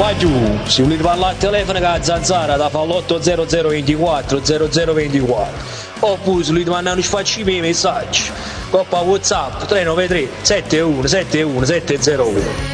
Ma giù, se volete parlare al telefono con la zanzara da fa l'80024 0024 oppure se volete mandare un sfacci miei messaggi coppa WhatsApp 393 71 71 701.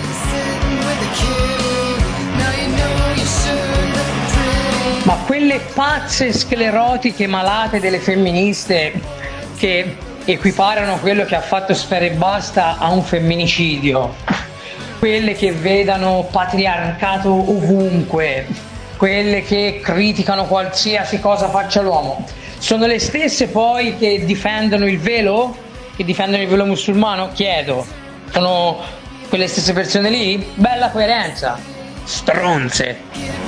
Ma quelle pazze sclerotiche malate delle femministe che equiparano quello che ha fatto Sfera Ebbasta a un femminicidio, quelle che vedano patriarcato ovunque, quelle che criticano qualsiasi cosa faccia l'uomo, sono le stesse poi che difendono il velo? Che difendono il velo musulmano? Chiedo. Sono quelle stesse persone lì? Bella coerenza. Stronze.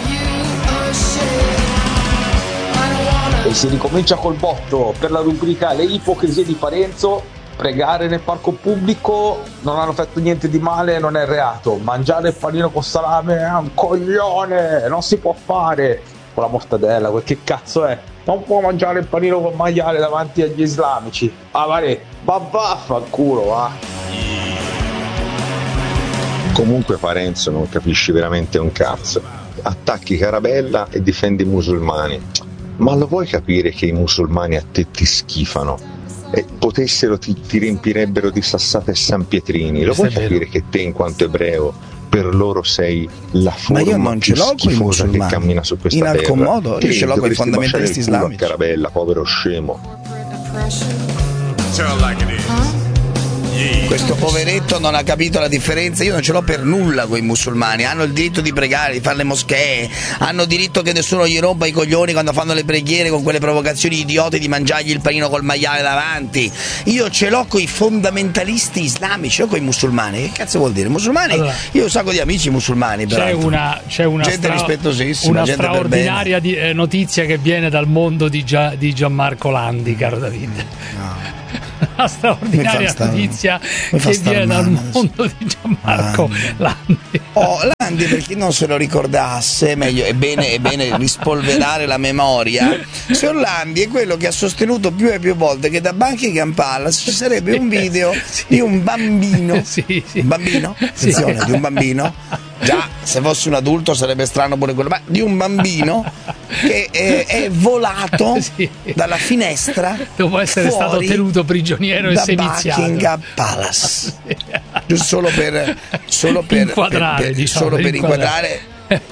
E si ricomincia col botto per la rubrica Le ipocrisie di Parenzo. Pregare nel parco pubblico non hanno fatto niente di male, non è reato. Mangiare il panino con salame è un coglione, non si può fare. Con la mortadella, quel che cazzo è? Non può mangiare il panino con maiale davanti agli islamici. Ah, vale, vaffanculo, va. Comunque Parenzo non capisci veramente un cazzo. Attacchi Carabella e difendi i musulmani. Ma lo vuoi capire che i musulmani a te ti schifano? E potessero ti riempirebbero di sassate e sanpietrini. Lo vuoi capire che te in quanto ebreo per loro sei la forma ma io non ce l'ho più schifosa che cammina su questa terra? In alcun modo, io ce l'ho con i fondamentalisti islamici. Carabella, povero scemo. Questo poveretto non ha capito la differenza. Io non ce l'ho per nulla con i musulmani. Hanno il diritto di pregare, di fare le moschee, hanno diritto che nessuno gli rompa i coglioni quando fanno le preghiere con quelle provocazioni idiote di mangiargli il panino col maiale davanti. Io ce l'ho con i fondamentalisti islamici, non con i musulmani. Che cazzo vuol dire? Musulmani? Allora, io ho un sacco di amici musulmani, c'è una gente rispettosissima, una gente straordinaria notizia che viene dal mondo di Gianmarco Landi, caro Davide. No. Una straordinaria notizia che viene dal mondo di Gianmarco Landi. Landi, per chi non se lo ricordasse, è bene rispolverare la memoria. Signor Landi è quello che ha sostenuto più e più volte che da Buckingham Palace ci sarebbe un video di un bambino. Un bambino? Attenzione, di un bambino. Già, se fosse un adulto sarebbe strano pure quello, ma di un bambino che è volato dalla finestra dopo essere stato tenuto prigioniero e seviziato. Buckingham Palace. Solo per inquadrare, inquadrare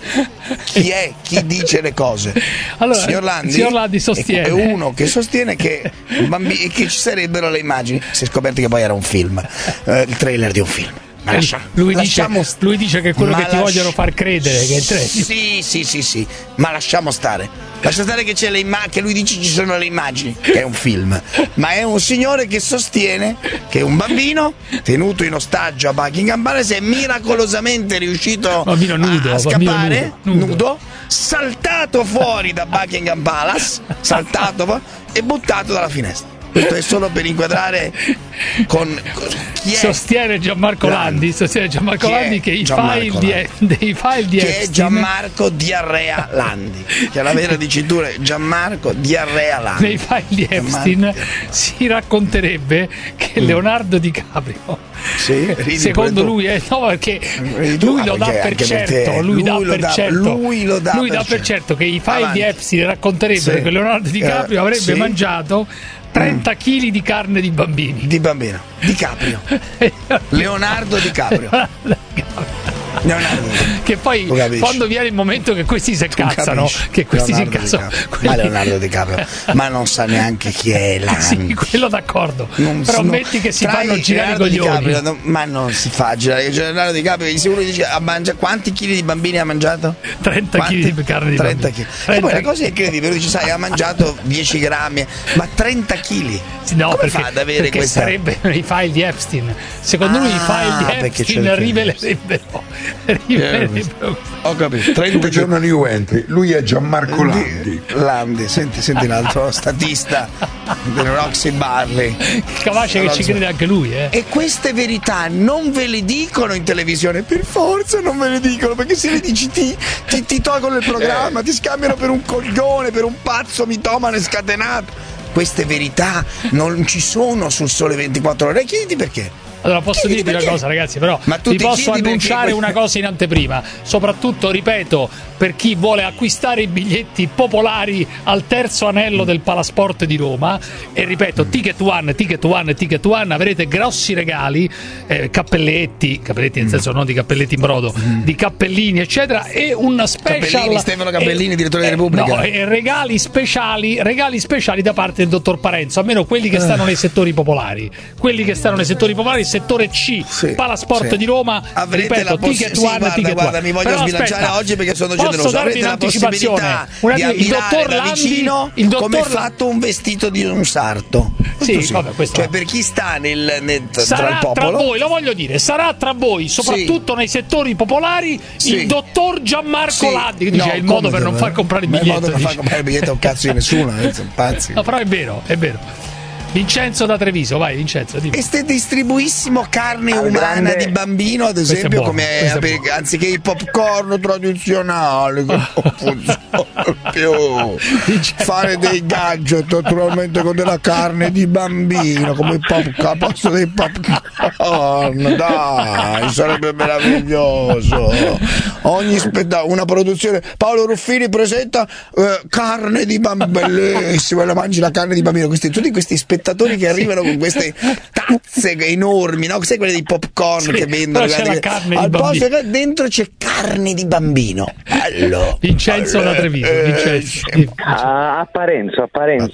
chi dice le cose. Allora, signor Landi sostiene è uno che sostiene che ci sarebbero le immagini. Si è scoperto che poi era un film, il trailer di un film. Lui dice che è quello che ti vogliono far credere che è il trailer. Sì, ma lasciamo stare. Lascia stare che c'è che lui dice ci sono le immagini, che è un film, ma è un signore che sostiene che un bambino tenuto in ostaggio a Buckingham Palace è miracolosamente riuscito a scappare nudo, saltato fuori da Buckingham Palace, e buttato dalla finestra. Questo è solo per inquadrare con chi è. Sostiene Gianmarco Landi che i file di Epstein, che è Gianmarco Diarrea Landi, che è la vera dicitura, Gianmarco Diarrea Landi. Nei file di Epstein si racconterebbe che Leonardo DiCaprio, secondo lui perché lui lo dà per certo, lui dà per certo che i file di Epstein racconterebbero che Leonardo DiCaprio avrebbe mangiato 30 kg di carne di bambini. Di bambino. DiCaprio. Leonardo DiCaprio. Che poi quando viene il momento che questi si incazzano, ma Leonardo DiCaprio, ma non sa neanche chi è Landi. Sì, quello d'accordo. Però metti che si fanno girare i coglioni. Ma non si fa girare. Leonardo DiCaprio di sicuro dice quanti chili di bambini ha mangiato? 30 kg di carne di 30 kg. E poi la cosa è incredibile, dice sai ha mangiato 10 grammi, ma 30 kg. No, come fa ad avere perché questa? Sarebbe i file di Epstein. Secondo lui i file di Epstein rivelerebbero. Ho capito. 30 giorni new entry. Lui è Gianmarco Landi. Senti l'altro statista del Roxy Barley. Capace che ci crede anche lui, E queste verità non ve le dicono in televisione, per forza non ve le dicono, perché se le dici ti tolgono il programma, ti scambiano per un coglione, per un pazzo mitomane scatenato. Queste verità non ci sono sul Sole 24 Ore. Chiediti perché. Allora posso dirvi una cosa, ragazzi, però vi posso annunciare una cosa in anteprima, soprattutto, ripeto, per chi vuole acquistare i biglietti popolari al terzo anello del Palasport di Roma, e ripeto, Ticket One, avrete grossi regali, cappelletti nel senso non di cappelletti in brodo, di cappellini eccetera, e un special Stefano Cappellini, direttore della Repubblica, no, e regali speciali da parte del dottor Parenzo, almeno quelli che stanno nei settori popolari, settore C, Palasport di Roma. Avrete ripeto, la possibilità, guarda, mi voglio sbilanciare oggi perché sono generoso. Avrete la possibilità di ammirare da vicino come è fatto un vestito di un sarto. Vabbè, cioè, per chi sta tra il popolo, tra voi, lo voglio dire, sarà tra voi, soprattutto nei settori popolari, il dottor Gianmarco Landi, che dice: è il modo per non far comprare il biglietto. Il modo per far comprare il biglietto è un cazzo di nessuno, pazzi. No, però è vero. Vincenzo da Treviso, vai Vincenzo, dimmi. E ste distribuissimo carne umana di bambino, ad esempio, come anziché i popcorn tradizionali che non funzionano più, fare dei gadget naturalmente con della carne di bambino come il popcorn, al posto dei popcorn, dai, sarebbe meraviglioso. Ogni una produzione, Paolo Ruffini presenta carne di bambino, bellissimo, la mangi la carne di bambino, tutti questi spettatori che arrivano con queste tazze enormi, no? Sai quelle dei popcorn che vendono, al posto dentro c'è carne di bambino. Vincenzo da Treviso. A Parenzo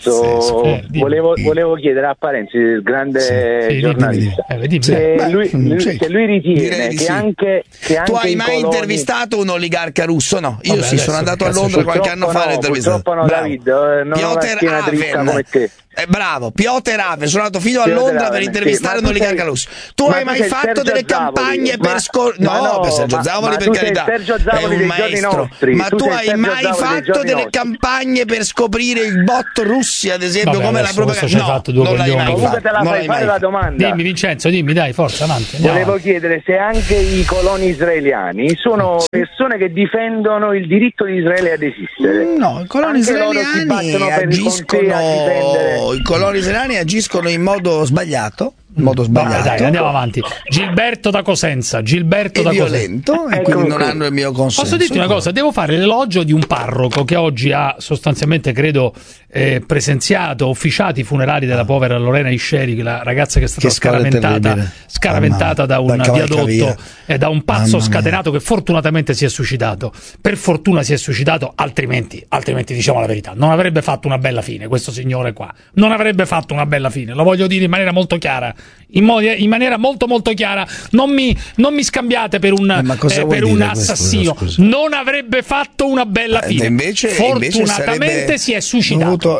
volevo chiedere a Parenzo, il grande giornalista, se lui ritiene che anche tu hai mai intervistato un oligarca russo? No, io sono andato a Londra qualche anno fa e purtroppo no, David, non ho la schiena dritta come te. Bravo, Piotr Aven, sono andato fino a Londra per intervistare un oligarca russo. Tu hai mai fatto delle campagne per Sergio Zavoli, per carità, è un maestro, ma tu hai mai fatto delle campagne per scoprire il bot russi, ad esempio, come la propaganda? No, non l'hai mai fatto. Te la fai fare la domanda. Dimmi Vincenzo, dai, forza, avanti. Volevo chiedere se anche i coloni israeliani sono persone che difendono il diritto di Israele ad esistere. No, i coloni israeliani agiscono in modo sbagliato. Dai, andiamo avanti. Gilberto da Cosenza. Violento, e quindi non hanno il mio consenso. Posso dirti una cosa? Devo fare l'elogio di un parroco che oggi ha sostanzialmente, credo, presenziato, officiato i funerali della povera Lorena Isceri, la ragazza che è stata scaraventata da un viadotto e da un pazzo scatenato che fortunatamente si è suicidato. Per fortuna si è suicidato, altrimenti diciamo la verità, non avrebbe fatto una bella fine questo signore qua. Non avrebbe fatto una bella fine, lo voglio dire in maniera molto chiara. In maniera molto molto chiara, non mi scambiate per un assassino. Non avrebbe fatto una bella fine. Fortunatamente si è suicidato.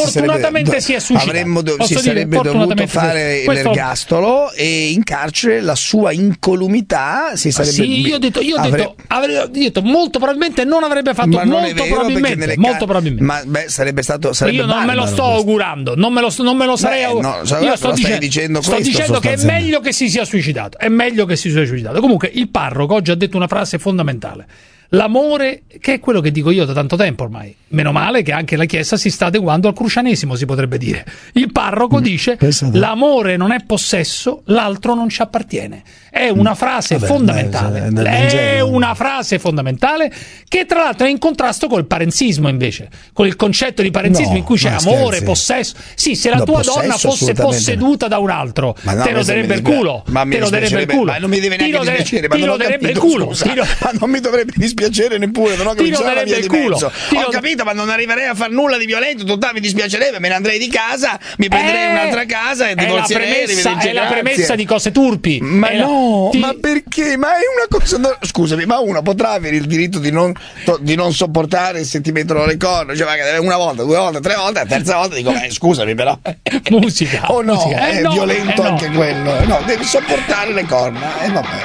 Si sarebbe dovuto fare l'ergastolo, e in carcere la sua incolumità si sarebbe. Io ho detto molto probabilmente non avrebbe fatto. Molto probabilmente. Ma sarebbe stato. Io non me lo sto augurando, non me lo sarei augurato. Io sto dicendo che è meglio che si sia suicidato. Comunque il parroco oggi ha detto una frase fondamentale: l'amore, che è quello che dico io da tanto tempo ormai. Meno male che anche la Chiesa si sta adeguando al crucianesimo, si potrebbe dire. Il parroco dice: l'amore non è possesso, l'altro non ci appartiene. È una frase fondamentale. È una frase fondamentale che tra l'altro è in contrasto col parenzismo, invece, con il concetto di parenzismo in cui c'è amore, possesso. Sì, se la tua donna fosse posseduta da un altro, te lo darebbe il culo. Te lo darebbe il culo. Ma non mi deve neanche dispiacere. Ti lo darebbe il culo. Ma non mi dovrebbe dispiacere neppure, non ho capito la via di mezzo. Ho capito, ma non arriverei a far nulla di violento, totale, mi dispiacerebbe, me ne andrei di casa, mi prenderei un'altra casa e divorzierei. È la premessa di cose turpi. Ma ma perché? Ma è una cosa. Scusami, ma uno potrà avere il diritto di non sopportare se ti mettono le corna, cioè magari una volta, due volte, tre volte, la terza volta dico, scusami, però. Musica. È violento anche quello. No, devi sopportare le corna. E vabbè.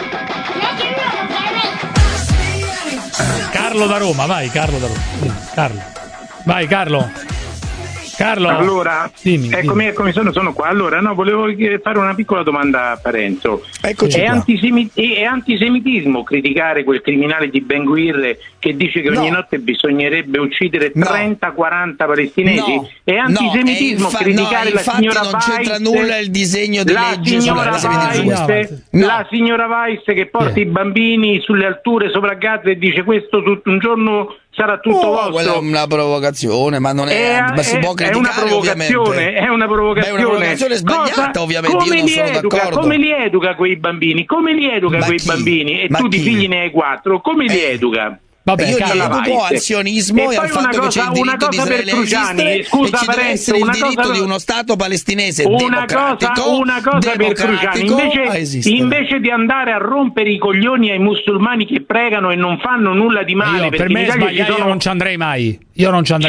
Carlo da Roma, vai Carlo da Roma. Vai Carlo. Carlo, allora, dimmi. Come sono qua. Allora, no, volevo fare una piccola domanda a Parenzo. Eccoci è antisemitismo criticare quel criminale di Ben Gvir che dice che ogni notte bisognerebbe uccidere 30-40 palestinesi? È antisemitismo criticare la signora non Weiss? c'entra nulla il disegno di legge la signora Weiss che porta i bambini sulle alture sopra Gaza e dice questo un giorno sarà tutto vostro. Quella è una provocazione, ma non ma si può criticare, ovviamente. È una provocazione sbagliata, ovviamente. Io non sono d'accordo. Come li educa quei bambini? E tu di figli ne hai 4, come li educa? Vabbè, io li educo al sionismo e al fatto che c'è il diritto di Israele a esistere, scusa, e ci deve essere il diritto di uno Stato palestinese democratico, una cosa per Cruciani, invece di andare a rompere i coglioni ai musulmani che pregano e non fanno nulla di male, per me è sbagliato, io non ci andrei mai. Io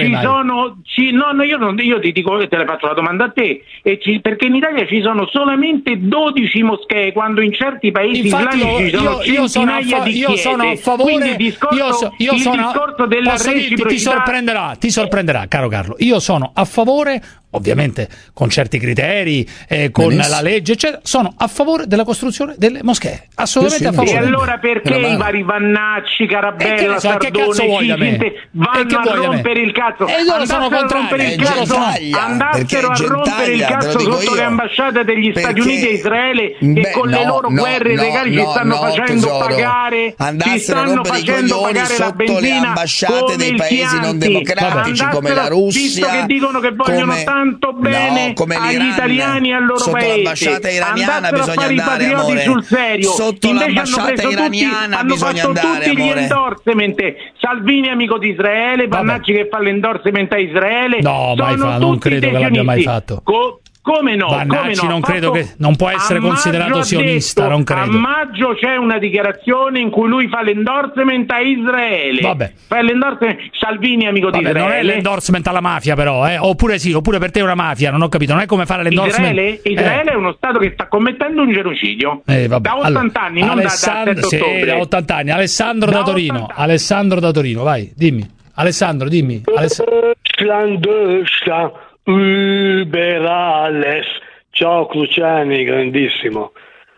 ti dico, te le faccio la domanda a te, perché in Italia ci sono solamente 12 moschee quando in certi paesi islamici ci sono centinaia di chiese. Io sono a favore. Discorso della reciprocità ti sorprenderà, caro Carlo. Io sono a favore, ovviamente con certi criteri, con la legge, eccetera. Sono a favore della costruzione delle moschee, assolutamente a favore. E allora perché i vari Vannacci, Carabella, Sardone, vanno a rompere il cazzo? E loro sono contrari. Andassero a rompere il cazzo sotto le ambasciate degli Stati Uniti e Israele, e con le loro guerre illegali ci stanno facendo pagare. Andassero a rompere i coglioni sotto le ambasciate dei paesi non democratici come la Russia, che dicono che vogliono tanto bene agli italiani e al loro sotto paese. l'ambasciata iraniana bisogna andare, amore. Sul serio. Sotto l'ambasciata iraniana bisogna andare, tutti amore. Gli endorsement. Salvini amico di Israele, Vannacci che fa l'endorsement a Israele. No, non credo che l'abbia mai fatto. Come no? Vannacci non credo che non può essere considerato sionista, non credo. A maggio c'è una dichiarazione in cui lui fa l'endorsement a Israele. Vabbè. Fa l'endorsement Salvini amico di Israele. Non è l'endorsement alla mafia però, oppure sì, oppure per te è una mafia, non ho capito, non è come fare l'endorsement. Israele è uno stato che sta commettendo un genocidio. Da 80 anni, non da 7 ottobre. Da 80 anni. Alessandro da Torino, vai, dimmi. Alessandro, dimmi. Über alles. Ciao Cruciani, grandissimo.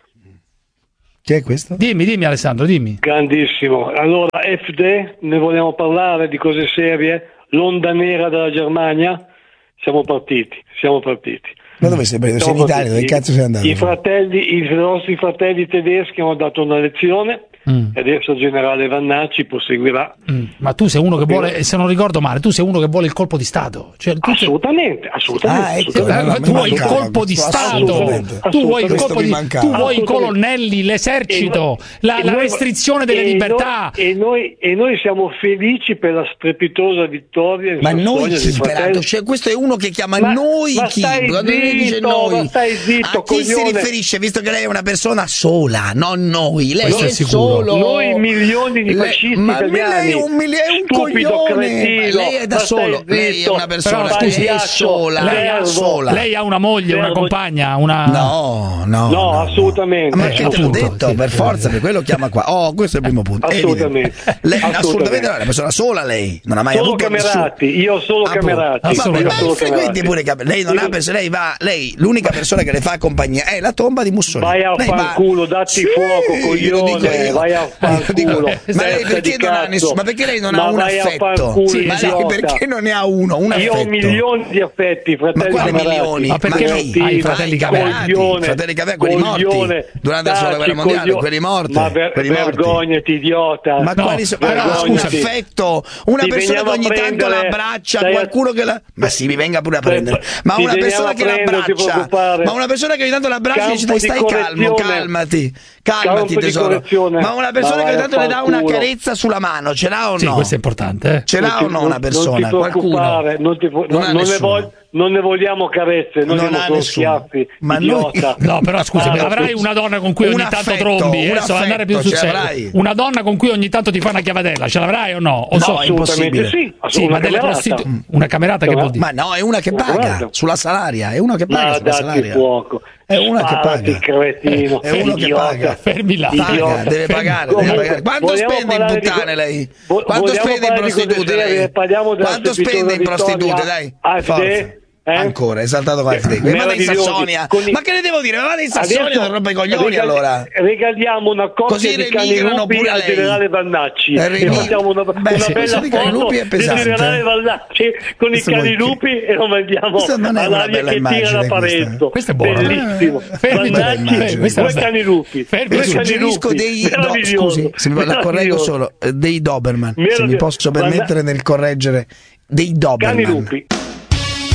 Chi è questo? Dimmi Alessandro, dimmi. Grandissimo. Allora, FD, ne vogliamo parlare di cose serie? L'onda nera della Germania? Siamo partiti. Ma dove sei? Sei in Italia, dove cazzo sei andato? I nostri fratelli tedeschi hanno dato una lezione. E adesso il generale Vannacci proseguirà. Ma tu sei uno che vuole, se non ricordo male, tu sei uno che vuole il colpo di Stato. Cioè, assolutamente. Tu vuoi il colpo di Stato, tu vuoi i colonnelli, l'esercito, la restrizione delle libertà. E noi siamo felici per la strepitosa vittoria. Ma noi chi? Cioè, questo è uno che chiama noi chi? Quando lei dice noi, a chi si riferisce? Visto che lei è una persona sola, non noi. Lei è solo. Noi milioni di fascisti italiani. Lei è un coglione. Lei è da solo. Lei è una persona che è sola. Lei ha una moglie, una compagna, una. No, assolutamente. Ma che te l'ho detto? Per forza, per quello chiama qua. Questo è il primo punto. Assolutamente. Lei assolutamente non è una persona sola, lei. Non ha mai avuto Camerati. Io solo Camerati. Frequenti pure lei non ha pensato, lei l'unica persona che le fa compagnia è la tomba di Mussolini. Vai a fanculo, datti fuoco, coglione. Vai a fanculo. Ma lei perché non ha nessuno? Ma perché lei non ha un affetto? Ma lei perché non ne ha uno? Io ho milioni di affetti, fratelli. Ma quali milioni? Ma perché hai fratelli Camerati? Fratelli Camerati, quelli morti durante la seconda guerra mondiale, quelli morti. Ma vergognati, idiota. Ma quali sono? Scusa, affetto, una persona che ogni tanto la abbraccia, qualcuno che la. Ma sì, mi venga pure a prendere. Ma una persona che l'abbraccia, ma una persona che ogni tanto l'abbraccia e dice stai calmo, calmati tesoro. Ma una persona che ogni tanto le dà una carezza sulla mano, ce l'ha o no? Sì, questo è importante. Ce l'ha o no una persona? Qualcuno? Non non ne vogliamo carezze, noi diamo solo schiaffi. Ma idiota. No, però scusami, avrai una donna con cui ogni tanto trombi, andare più sul serio. Una donna con cui ogni tanto ti fa una chiavatella, ce l'avrai o no? O no, assolutamente sì, ma delle prostitute. Una camerata che vuol dire? Ma no, è una che paga sulla salaria, è una che paga sulla salaria. Fuoco. È una che paga. Cretino. È uno che paga. Fermi là. Deve pagare. Quanto spende in puttane lei? Quanto spende in prostitute lei? Quanto spende in prostitute, dai? AfD? Ancora, è saltato con AfD. Ma vada in Sassonia. Ma che ne devo dire? Ma vada in Sassonia e rompe i coglioni allora. Regaliamo una coppia di cani lupi al generale Vannacci. E facciamo una bella foto del generale Vannacci con i cani lupi e lo mandiamo all'aria che tira da Parenzo. Questo è buono. Bellissimo. Vannacci, due cani lupi. Suggerisco scusi, se mi la correggo solo, dei Doberman. Se mi posso permettere nel correggere, dei Doberman. Cani lupi.